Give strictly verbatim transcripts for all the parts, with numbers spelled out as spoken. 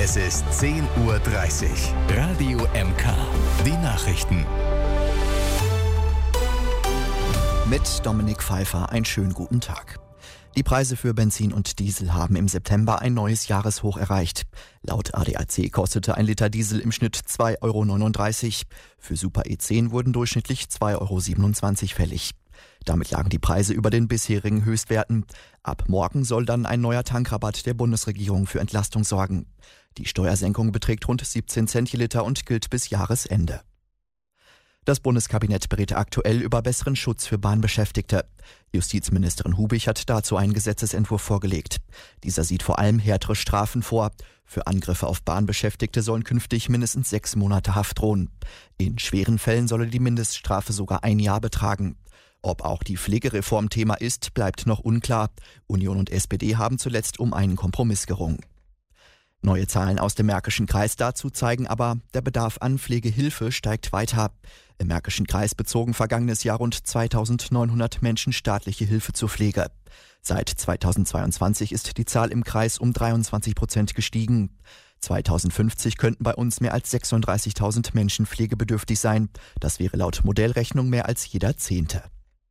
Es ist zehn Uhr dreißig. Radio M K. Die Nachrichten. Mit Dominik Pfeiffer einen schönen guten Tag. Die Preise für Benzin und Diesel haben im September ein neues Jahreshoch erreicht. Laut A D A C kostete ein Liter Diesel im Schnitt zwei Euro neununddreißig. Für Super E zehn wurden durchschnittlich zwei Euro siebenundzwanzig fällig. Damit lagen die Preise über den bisherigen Höchstwerten. Ab morgen soll dann ein neuer Tankrabatt der Bundesregierung für Entlastung sorgen. Die Steuersenkung beträgt rund siebzehn Cent je Liter und gilt bis Jahresende. Das Bundeskabinett berät aktuell über besseren Schutz für Bahnbeschäftigte. Justizministerin Hubich hat dazu einen Gesetzesentwurf vorgelegt. Dieser sieht vor allem härtere Strafen vor. Für Angriffe auf Bahnbeschäftigte sollen künftig mindestens sechs Monate Haft drohen. In schweren Fällen solle die Mindeststrafe sogar ein Jahr betragen. Ob auch die Pflegereform Thema ist, bleibt noch unklar. Union und S P D haben zuletzt um einen Kompromiss gerungen. Neue Zahlen aus dem Märkischen Kreis dazu zeigen aber, der Bedarf an Pflegehilfe steigt weiter. Im Märkischen Kreis bezogen vergangenes Jahr rund zweitausendneunhundert Menschen staatliche Hilfe zur Pflege. Seit zweitausendzweiundzwanzig ist die Zahl im Kreis um dreiundzwanzig Prozent gestiegen. zweitausendfünfzig könnten bei uns mehr als sechsunddreißigtausend Menschen pflegebedürftig sein. Das wäre laut Modellrechnung mehr als jeder Zehnte.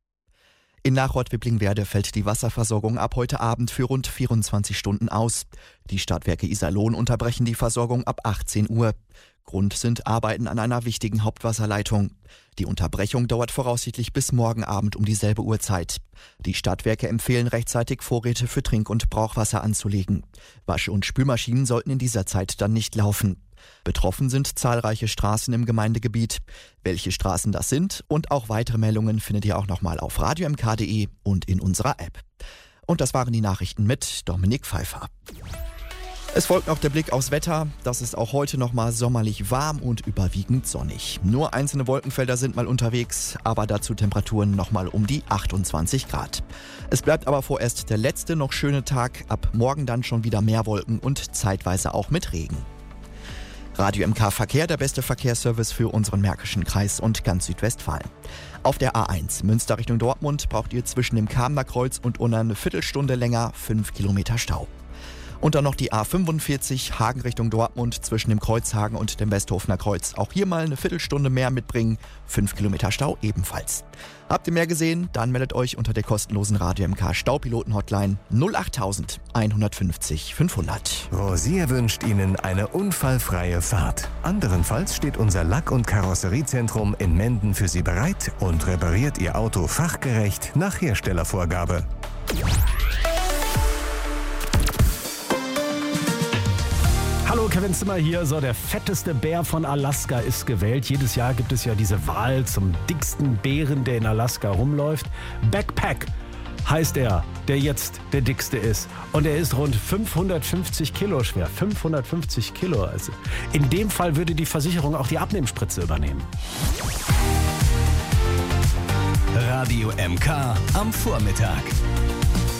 In Nachort-Wipplingwerde fällt die Wasserversorgung ab heute Abend für rund vierundzwanzig Stunden aus. Die Stadtwerke Iserlohn unterbrechen die Versorgung ab achtzehn Uhr. Grund sind Arbeiten an einer wichtigen Hauptwasserleitung. Die Unterbrechung dauert voraussichtlich bis morgen Abend um dieselbe Uhrzeit. Die Stadtwerke empfehlen rechtzeitig Vorräte für Trink- und Brauchwasser anzulegen. Wasch- und Spülmaschinen sollten in dieser Zeit dann nicht laufen. Betroffen sind zahlreiche Straßen im Gemeindegebiet. Welche Straßen das sind und auch weitere Meldungen findet ihr auch nochmal auf radio m k punkt d e und in unserer App. Und das waren die Nachrichten mit Dominik Pfeiffer. Es folgt noch der Blick aufs Wetter. Das ist auch heute nochmal sommerlich warm und überwiegend sonnig. Nur einzelne Wolkenfelder sind mal unterwegs, aber dazu Temperaturen nochmal um die achtundzwanzig Grad. Es bleibt aber vorerst der letzte noch schöne Tag. Ab morgen dann schon wieder mehr Wolken und zeitweise auch mit Regen. Radio M K Verkehr, der beste Verkehrsservice für unseren Märkischen Kreis und ganz Südwestfalen. Auf der A eins Münster Richtung Dortmund braucht ihr zwischen dem Kamener Kreuz und Unna eine Viertelstunde länger fünf Kilometer Stau. Und dann noch die A fünfundvierzig Hagen Richtung Dortmund zwischen dem Kreuzhagen und dem Westhofener Kreuz. Auch hier mal eine Viertelstunde mehr mitbringen, fünf Kilometer Stau ebenfalls. Habt ihr mehr gesehen? Dann meldet euch unter der kostenlosen Radio M K Staupiloten-Hotline null acht eins fünfzig fünfhundert. Rosier wünscht Ihnen eine unfallfreie Fahrt. Anderenfalls steht unser Lack- und Karosseriezentrum in Menden für Sie bereit und repariert Ihr Auto fachgerecht nach Herstellervorgabe. Hallo, Kevin Zimmer hier. So, der fetteste Bär von Alaska ist gewählt. Jedes Jahr gibt es ja diese Wahl zum dicksten Bären, der in Alaska rumläuft. Backpack heißt er, der jetzt der dickste ist. Und er ist rund fünfhundertfünfzig Kilo schwer. fünfhundertfünfzig Kilo. Also in dem Fall würde die Versicherung auch die Abnehmspritze übernehmen. Radio M K am Vormittag.